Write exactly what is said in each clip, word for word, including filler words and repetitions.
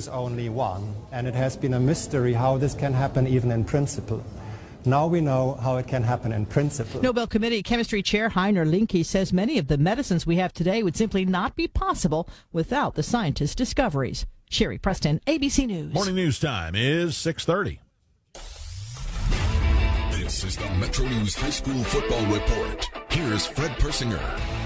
is only one, and it has been a mystery how this can happen even in principle. Now we know how it can happen in principle. Nobel Committee Chemistry Chair Heiner Linke says many of the medicines we have today would simply not be possible without the scientists' discoveries. Sherry Preston, A B C News. Morning news time is six thirty. This is the Metro News High School Football Report. Here's Fred Persinger.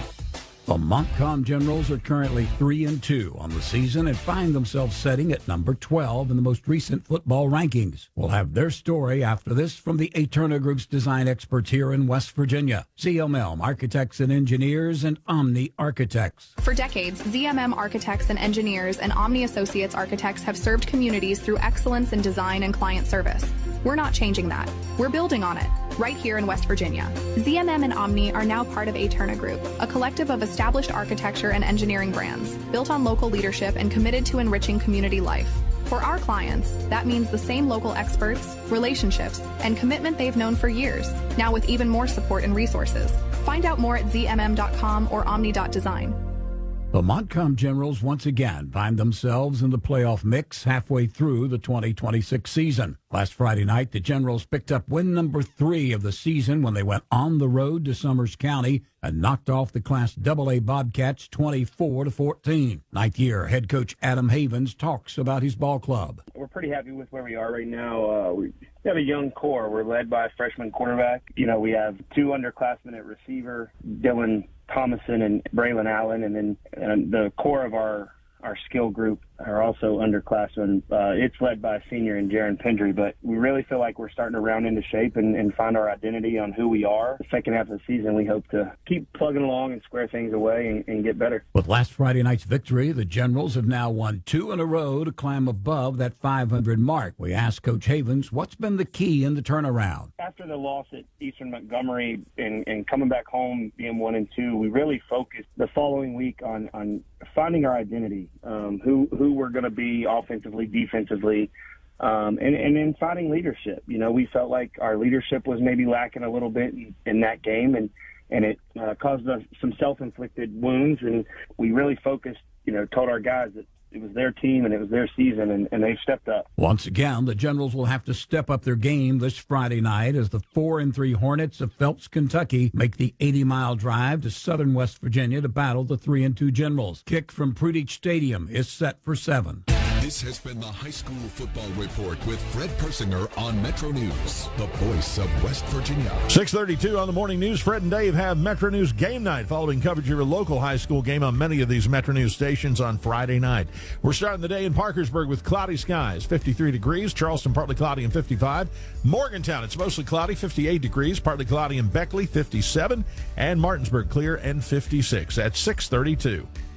The Montcalm Generals are currently three and two on the season and find themselves sitting at number twelve in the most recent football rankings. We'll have their story after this from the Aterna Group's design experts here in West Virginia. Z M M Architects and Engineers and Omni Architects. For decades, Z M M Architects and Engineers and Omni Associates Architects have served communities through excellence in design and client service. We're not changing that. We're building on it, right here in West Virginia. Z M M and Omni are now part of Aterna Group, a collective of established architecture and engineering brands, built on local leadership and committed to enriching community life. For our clients, that means the same local experts, relationships, and commitment they've known for years, now with even more support and resources. Find out more at z m m dot com or omni dot design. The Montcalm Generals once again find themselves in the playoff mix halfway through the twenty twenty-six season. Last Friday night, the Generals picked up win number three of the season when they went on the road to Summers County and knocked off the Class double A Bobcats twenty-four to fourteen. Ninth year head coach Adam Havens talks about his ball club. We're pretty happy with where we are right now. Uh, we have a young core. We're led by a freshman quarterback. You know, we have two underclassmen at receiver, Dylan Thomason and Braylon Allen, and then and the core of our, our skill group are also underclassmen. Uh, it's led by a senior in Jaron Pendry, but we really feel like we're starting to round into shape and, and find our identity on who we are. The second half of the season, we hope to keep plugging along and square things away and, and get better. With last Friday night's victory, the Generals have now won two in a row to climb above that five hundred mark. We asked Coach Havens what's been the key in the turnaround. After the loss at Eastern Montgomery and, and coming back home being one and two, we really focused the following week on, on finding our identity, um, who who we're going to be offensively, defensively, um, and, and in finding leadership. You know, we felt like our leadership was maybe lacking a little bit in, in that game, and, and it uh, caused us some self-inflicted wounds, and we really focused, you know, told our guys that it was their team and it was their season, and, and they've stepped up. Once again, the Generals will have to step up their game this Friday night as the four and three Hornets of Phelps, Kentucky make the eighty-mile drive to southern West Virginia to battle the three and two Generals. Kick from Prudich Stadium is set for seven. This has been the High School Football Report with Fred Persinger on Metro News, the voice of West Virginia. six thirty-two on the morning news. Fred and Dave have Metro News Game Night following coverage of your local high school game on many of these Metro News stations on Friday night. We're starting the day in Parkersburg with cloudy skies, fifty-three degrees. Charleston, partly cloudy and fifty-five. Morgantown, it's mostly cloudy, fifty-eight degrees. Partly cloudy in Beckley, fifty-seven. And Martinsburg, clear and fifty-six at six thirty-two.